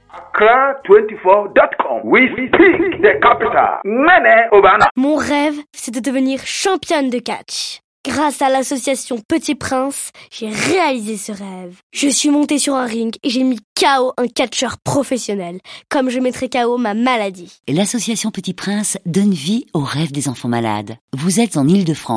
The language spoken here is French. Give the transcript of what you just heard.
Accra24.com. We speak the capital. Mene Obana. Mon rêve, c'est de devenir championne de catch. Grâce à l'association Petit Prince, j'ai réalisé ce rêve. Je suis montée sur un ring et j'ai mis KO un catcheur professionnel, comme je mettrais KO ma maladie. L'association Petit Prince donne vie aux rêves des enfants malades. Vous êtes en Île-de-France.